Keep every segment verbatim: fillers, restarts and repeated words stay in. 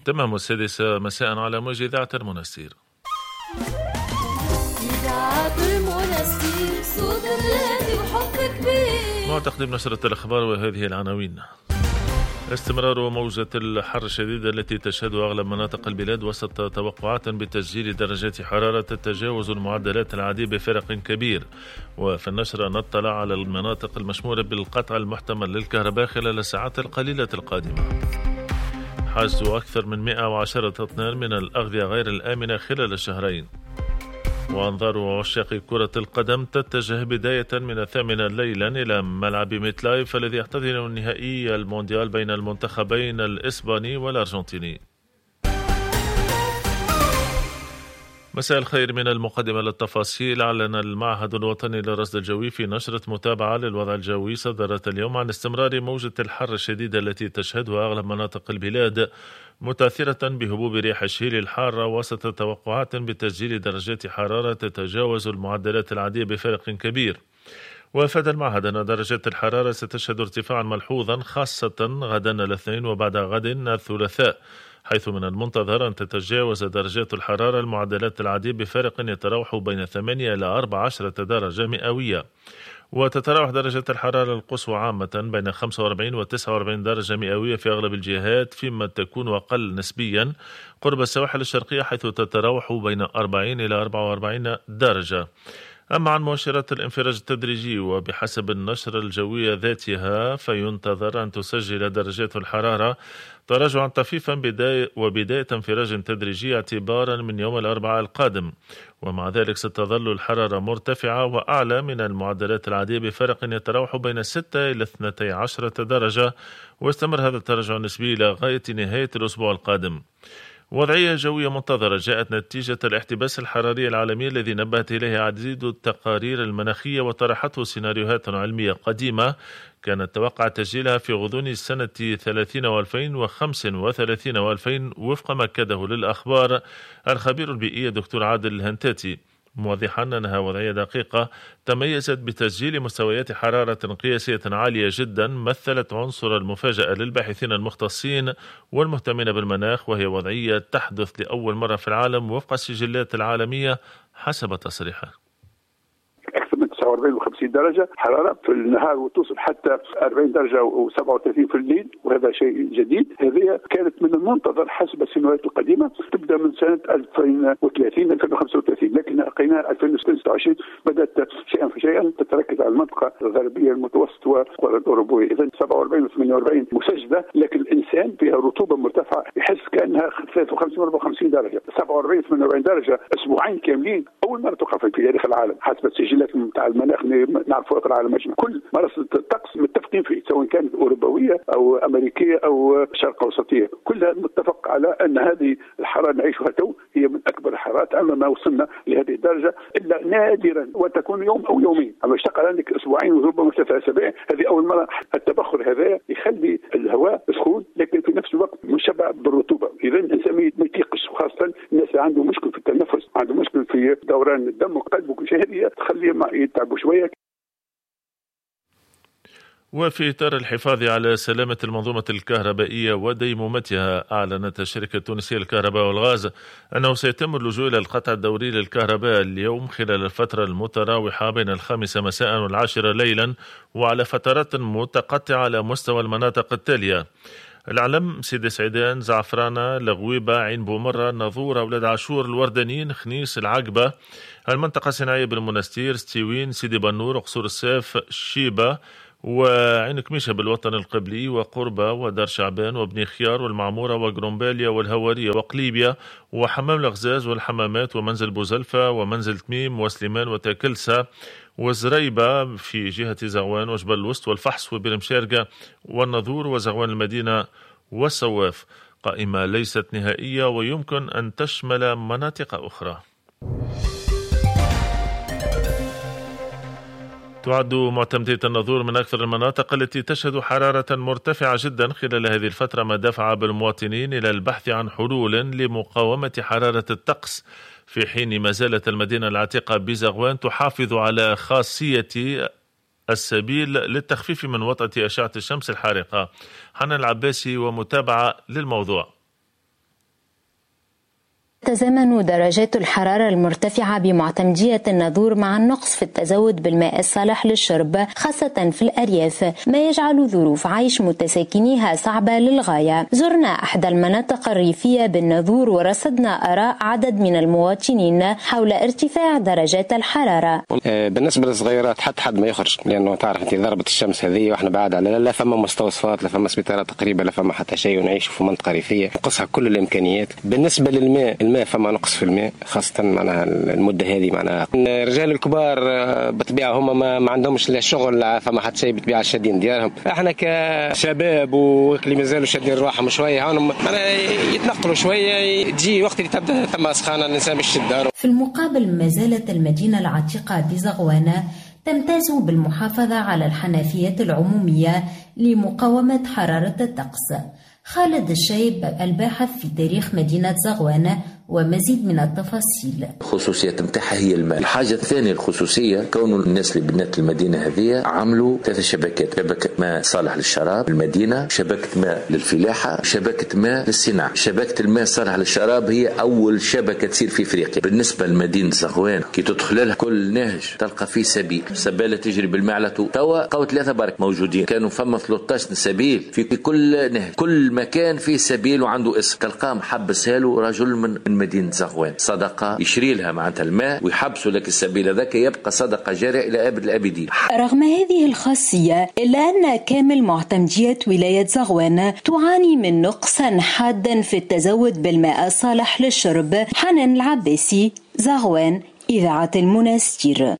تمام السادسة مساء على موجة إذاعة المنستير. إذاعة المنستير صوت الراديو وحب كبير. معتقد نشرة الأخبار وهذه العناوين. استمرار موجة الحر الشديدة التي تشهدها أغلب مناطق البلاد وسط توقعات بتسجيل درجات حرارة تتجاوز المعدلات العادية بفرق كبير. وفي النشرة نطلع على المناطق المشمولة بالقطع المحتمل للكهرباء خلال الساعات القليلة القادمة. حجز أكثر من مئة وعشرة طن من الأغذية غير الآمنة خلال الشهرين. وأنظار عشاق كرة القدم تتجه بداية من الثامنة ليلا إلى ملعب ميتلايف الذي يحتضن النهائي المونديال بين المنتخبين الإسباني والأرجنتيني. مساء الخير. من المقدمة للتفاصيل. أعلن المعهد الوطني للرصد الجوي في نشرة متابعة للوضع الجوي صدرت اليوم عن استمرار موجة الحر الشديدة التي تشهدها أغلب مناطق البلاد متأثرة بهبوب رياح الشيل الحارة وسط توقعات بتسجيل درجات حرارة تتجاوز المعدلات العادية بفرق كبير. وأفاد المعهد أن درجات الحرارة ستشهد ارتفاعا ملحوظا خاصة غدا الاثنين وبعد غد الثلاثاء، حيث من المنتظر أن تتجاوز درجات الحرارة المعدلات العادية بفارق يتراوح بين ثمانية إلى أربعة عشر درجة مئوية. وتتراوح درجة الحرارة القصوى عامة بين خمسة وأربعين و تسعة وأربعين درجة مئوية في أغلب الجهات، فيما تكون أقل نسبيا قرب السواحل الشرقية حيث تتراوح بين أربعين إلى أربعة وأربعين درجة. أما عن مؤشرات الانفراج التدريجي وبحسب النشرة الجوية ذاتها فينتظر أن تسجل درجات الحرارة تراجعا طفيفا بداية وبداية انفراج تدريجي اعتبارا من يوم الأربعاء القادم، ومع ذلك ستظل الحرارة مرتفعة وأعلى من المعدلات العادية بفرق يتراوح بين ستة إلى اثنتي عشرة درجة، واستمر هذا التراجع النسبي إلى غاية نهاية الأسبوع القادم. وضعية جوية منتظرة جاءت نتيجة الاحتباس الحراري العالمي الذي نبهت إليه عديد التقارير المناخية وطرحته سيناريوهات علمية قديمة كانت توقع تسجيلها في غضون السنة ثلاثين وألفين وخمسة وثلاثين وألفين وفق ما أكده للأخبار الخبير البيئي دكتور عادل الهنتاتي، موضحا أنها وضعية دقيقة تميزت بتسجيل مستويات حرارة قياسية عالية جدا مثلت عنصر المفاجأة للباحثين المختصين والمهتمين بالمناخ، وهي وضعية تحدث لأول مرة في العالم وفق السجلات العالمية حسب تصريحه. أكثر من تسعة وأربعين وخمسين درجة حرارة في النهار وتوصل حتى أربعين درجة وسبعة وثلاثين في الليل، وهذا شيء جديد. هذه كانت من المنتظر حسب السنوات القديمة تبدأ من سنة ألفين وثلاثين ألفين وخمسة وثلاثين، لكن لقينا ألفين وستة وعشرين بدأت شيئا فشيئا تتركز على المنطقة الغربية المتوسط والقارة الأوروبية. إذا سبعة وأربعين وثمانية وأربعين مسجلة، لكن الإنسان فيها رطوبة مرتفعة يحس كأنها ثلاثة وخمسين وأربعة وخمسين درجة. سبعة وأربعين وثمانية وأربعين درجة أسبوعين كاملين أول مرة تقع في تاريخ العالم حسب السجلات نتاع المناخ نعرفوا في العالم أجمع. كل مراصد الطقس متفقين فيه سواء كانت أوروبية أو أمريكية أو شرق أوسطية، كلها متفق على أن هذه الحرارة نعيشها تو هي من أكبر الحرارات. أما ما وصلنا لهذه الدرجة إلا نادرا وتكون يوم أو يومين، أما اشتغل عندك أسبوعين وربما ثلاثة أسابيع. هذه أول مرة. التبخر هذا يخلي الهواء سخون لكن في نفس الوقت مشبع بالرطوبة، إذا الإنسان ما يتيقش، وخاصة الناس اللي عنده مشكل في التنفس، عنده مشكل في دوران الدم وقلب وكل شيء، هذه تخليه يتعبوا شوية. وفي إطار الحفاظ على سلامة المنظومة الكهربائية وديمومتها، أعلنت الشركة التونسية للكهرباء والغاز أنه سيتم اللجوء إلى القطع الدوري للكهرباء اليوم خلال الفترة المتراوحة بين الخامسة مساء والعاشرة ليلا وعلى فترات متقطعة على مستوى المناطق التالية: العلم، سيدي سعيدان، زعفرانة، لغويبة، عين بومرة، نظور، أولاد عاشور، الوردانين، خنيس، العقبة، المنطقة الصناعية بالمنستير، ستيوين، سيدي بنور، قصور السيف، شيبة، وعين كميشة بالوطن القبلي، وقربة، ودار شعبان، وبني خيار، والمعمورة، وقرومباليا، والهوارية، وقليبيا، وحمام الغزاز، والحمامات، ومنزل بوزلفة، ومنزل تميم، وسليمان، وتاكلسة، وزريبة في جهة زغوان، وجبل الوسط، والفحص، وبرمشارقة، والنظور، وزغوان المدينة، والصواف. قائمة ليست نهائية ويمكن أن تشمل مناطق أخرى. تعد معتمدية النظور من أكثر المناطق التي تشهد حرارة مرتفعة جدا خلال هذه الفترة، ما دفع بالمواطنين إلى البحث عن حلول لمقاومة حرارة الطقس، في حين ما زالت المدينة العتيقة بزغوان تحافظ على خاصية السبيل للتخفيف من وطأة أشعة الشمس الحارقة. حنان العباسي ومتابعة للموضوع. تتزامن درجات الحرارة المرتفعة بمعتمدية الناظور مع النقص في التزود بالماء الصالح للشرب خاصة في الأرياف، ما يجعل ظروف عيش متساكنيها صعبة للغاية. زرنا أحد المناطق الريفية بالناظور ورصدنا آراء عدد من المواطنين حول ارتفاع درجات الحرارة. بالنسبة للصغيرات حتى حد ما يخرج، لأنه تعرف أنت ضربة الشمس هذه وإحنا بعاد على لا فما مستوصفات، لا فما سبيطارات تقريبا، لا فما حتى شيء، ونعيش في منطقة ريفية نقصها كل الإمكانيات. بالنسبة للماء، الماء فما نقص في الماء خاصة معناها المدة هذه. معناها الرجال الكبار بطبيعة هم ما, ما عندهمش لا شغل، فما حتى شيء بطبيعة شادين ديارهم. احنا كشباب واللي مازالوا شادين رواحهم شوية هون يتنقلوا شوية، تجي وقت اللي تبدأ ثم سخانة الإنسان يشد داره. في المقابل ما زالت المدينة العتيقة بزغوانة تمتاز بالمحافظة على الحنفيات العمومية لمقاومة حرارة الطقس. خالد الشايب الباحث في تاريخ مدينة زغوانة ومزيد من التفاصيل. الخصوصية متاعها هي الماء. الحاجة الثانية الخصوصية كون الناس اللي بنات المدينة هذه عملوا ثلاث شبكات: شبكة ماء صالح للشراب المدينة، شبكة ماء للفلاحة، شبكة ماء للصناعة. شبكة الماء صالح للشراب هي أول شبكة تصير في إفريقيا. بالنسبة لمدينة زغوانة كي تدخل لها كل نهج تلقى فيه سبيل، سبالة تجري بالمعلة. توا قوة ثلاثة برك موجودين، كانوا فما ثلاثة عشر سبيل في كل نهج، كل مكان فيه سبيل وعنده اسم. تلقاه محبسها له رجل من مدينة زغوان، صدقة يشري لها معناتها الماء ويحبسوا لك السبيل هذاك، يبقى صدقة جارية إلى أبد الآبدين. رغم هذه الخاصية إلا أن كامل معتمدية ولاية زغوان تعاني من نقص حاد في التزود بالماء الصالح للشرب. حنان العباسي، زغوان، إذاعة المنستير.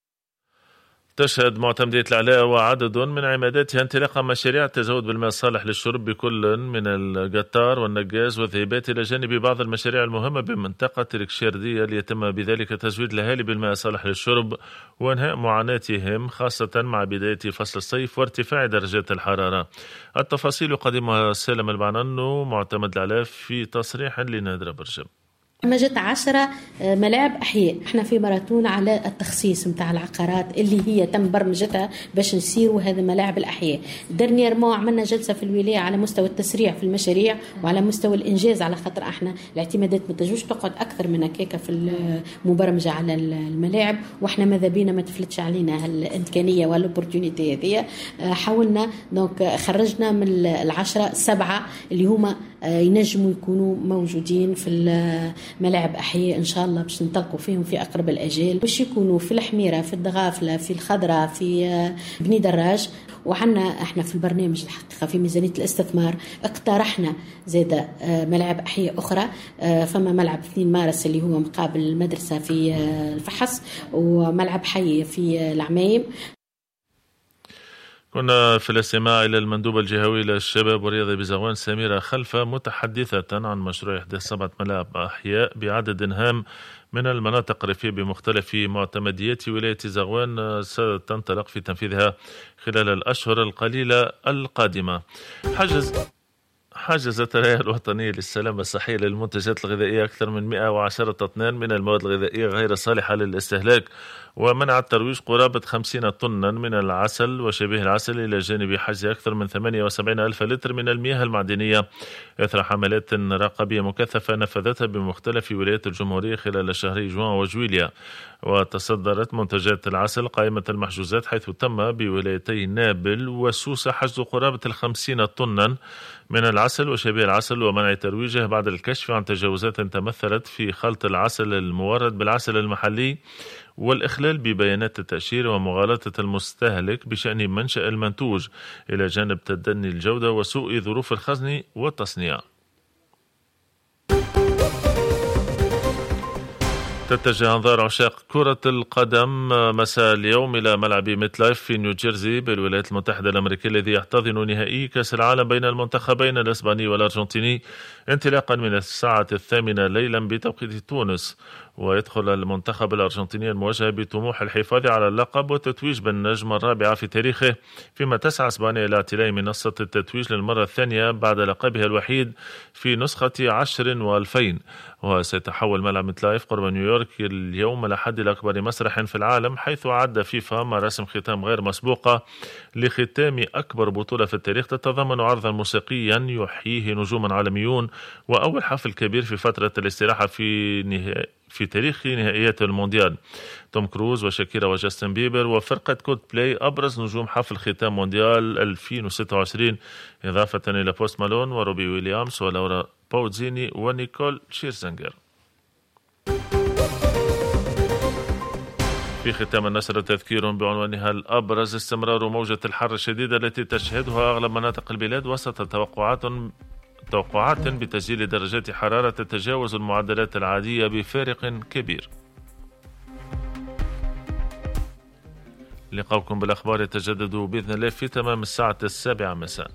تشهد معتمدية العلاء وعدد من عماداتها انطلاق مشاريع التزود بالماء الصالح للشرب بكل من القطار والنقاز والذهيبات، إلى جانب بعض المشاريع المهمة بمنطقة الكشيردية ليتم بذلك تزويد الأهالي بالماء الصالح للشرب وإنهاء معاناتهم خاصة مع بداية فصل الصيف وارتفاع درجات الحرارة. التفاصيل يقدمها سالم البعنانو معتمد العلاء في تصريح لنادرة برجم. جت عشرة ملاعب أحياء. احنا في ماراثون على التخصيص متاع العقارات اللي هي تم برمجتها باش نسيروا هذا ملاعب الأحياء. درنييرمون عملنا جلسة في الولاية على مستوى التسريع في المشاريع وعلى مستوى الإنجاز، على خاطر احنا الاعتمادات ما تجوش تقعد أكثر من هكاك في المبرمجة على الملاعب، واحنا ماذا بينا ما تفلتش علينا هالإمكانية والأوبورتونيتي هذه. حاولنا دونك خرجنا من العشرة سبعة اللي هما ينجموا يكونوا موجودين في ملاعب أحياء إن شاء الله باش ننطلقوا فيهم في أقرب الأجال، باش يكونوا في الحميرة، في الدغافلة، في الخضراء، في بني دراج. وعنا احنا في البرنامج الحقيقة في ميزانية الاستثمار اقترحنا زاد ملاعب أحياء أخرى. فما ملعب اثنين مارس اللي هو مقابل المدرسة في الفحص، وملعب حي في العمايم. كنا في الاستماع إلى المندوبة الجهوية للشباب والرياضة بزغوان سميرة خلفة متحدثة عن مشروع إحداث سبعة ملاعب أحياء بعدد هام من المناطق الريفية بمختلف معتمديات ولاية زغوان ستنطلق في تنفيذها خلال الأشهر القليلة القادمة. حجز حجزت الهيئة الوطنية للسلامة الصحية للمنتجات الغذائية أكثر من مئة وعشرة طن من المواد الغذائية غير الصالحة للاستهلاك، ومنع الترويج قرابة خمسين طنا من العسل وشبيه العسل، إلى جانب حجز أكثر من ثمانية وسبعين ألف لتر من المياه المعدنية إثر حملات رقابية مكثفة نفذتها بمختلف ولايات الجمهورية خلال شهري جوان وجويليا. وتصدرت منتجات العسل قائمة المحجوزات، حيث تم بولايتي نابل وسوسة حجز قرابة الخمسين طنا من العسل وشبيه العسل ومنع ترويجه بعد الكشف عن تجاوزات تمثلت في خلط العسل المورد بالعسل المحلي والإخلال ببيانات التأشيرة ومغالطة المستهلك بشأن منشأ المنتوج، إلى جانب تدني الجودة وسوء ظروف الخزن والتصنيع. تتجه أنظار عشاق كرة القدم مساء اليوم إلى ملعب ميت لايف في نيوجيرسي بالولايات المتحدة الأمريكية، الذي يحتضن نهائي كأس العالم بين المنتخبين الإسباني والأرجنتيني انطلاقا من الساعة الثامنة ليلا بتوقيت تونس. ويدخل المنتخب الأرجنتيني المواجهة بطموح الحفاظ على اللقب والتتويج بالنجمة الرابعة في تاريخه، فيما تسعى اسبانيا إلى اعتلاء منصة التتويج للمرة الثانية بعد لقبها الوحيد في نسخة عشر وألفين. وسيتحول ملعب ميتلايف قرب نيويورك اليوم الأحد إلى أكبر مسرح في العالم، حيث أعد فيفا مراسم ختام غير مسبوقة لختام أكبر بطولة في التاريخ تتضمن عرضا موسيقيا يحييه نجوم عالميون، وأول حفل كبير في فترة الاستراحة في نهاية في تاريخ نهائيات المونديال. توم كروز وشاكيرا وجاستن بيبر وفرقة كود بلاي أبرز نجوم حفل ختام مونديال ألفين وستة وعشرين، إضافة إلى بوست مالون وروبي ويليامز ولورا باوزيني ونيكول شيرزنجر. في ختام النشرة تذكير بعنوانها الأبرز: استمرار موجة الحر الشديدة التي تشهدها أغلب مناطق البلاد وسط توقعات توقعات بتسجيل درجات حرارة تتجاوز المعدلات العادية بفارق كبير. لقاؤكم بالأخبار يتجدد بإذن الله في تمام الساعة السابعة مساء.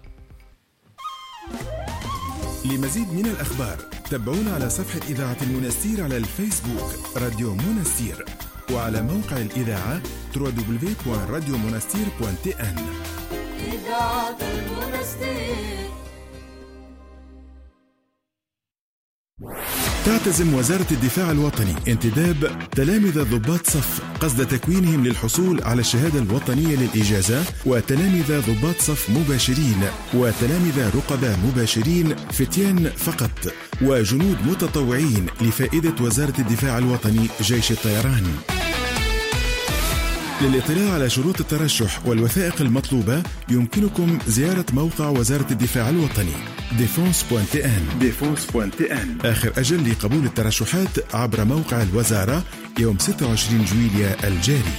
لمزيد من الأخبار تابعونا على صفحة إذاعة المنستير على الفيسبوك راديو منستير، وعلى موقع الإذاعة دبليو دبليو دبليو دوت راديو منستير دوت تي إن. إذاعة المنستير. تعتزم وزارة الدفاع الوطني انتداب تلامذة ضباط صف قصد تكوينهم للحصول على الشهادة الوطنية للإجازة، وتلامذة ضباط صف مباشرين وتلامذة رقباء مباشرين فتيان فقط، وجنود متطوعين لفائدة وزارة الدفاع الوطني جيش الطيران. للاطلاع على شروط الترشح والوثائق المطلوبة يمكنكم زيارة موقع وزارة الدفاع الوطني ديفونس دوت تي إن. ديفونس دوت تي إن. آخر أجل لقبول الترشحات عبر موقع الوزارة يوم ستة وعشرين جويليا الجاري.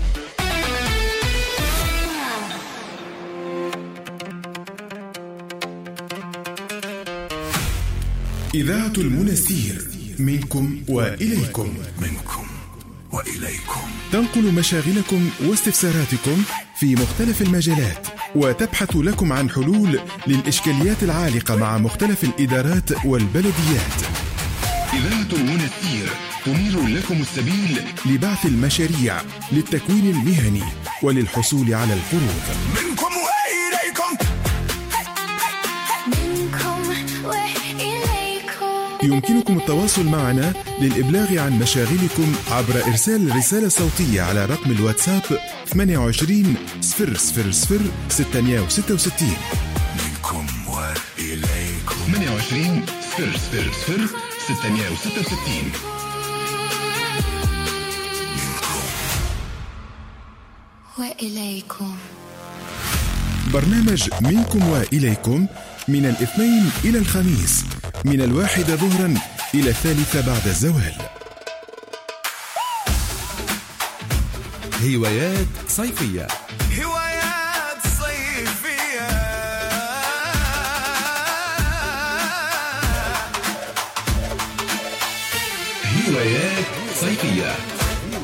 إذاعة المنستير، منكم وإليكم. منكم وإليكم. تنقل مشاغلكم واستفساراتكم في مختلف المجالات، وتبحث لكم عن حلول للإشكاليات العالقة مع مختلف الإدارات والبلديات. إذاعة المنستير تنير لكم السبيل لبعث المشاريع للتكوين المهني وللحصول على القروض. منكم وإليكم. منكم وإليكم. يمكنكم التواصل معنا للإبلاغ عن مشاغلكم عبر إرسال رسالة صوتية على رقم الواتساب ثمانية وعشرين صفر صفر صفر ستمائة وستة وستين. منكم وإليكم. ثمانية وعشرين صفر صفر صفر ستمائة وستة وستين. وإليكم. برنامج منكم وإليكم من الاثنين إلى الخميس من الواحدة ظهرا إلى الثالثة بعد الزوال. هوايات صيفية. هوايات صيفية. هوايات صيفية.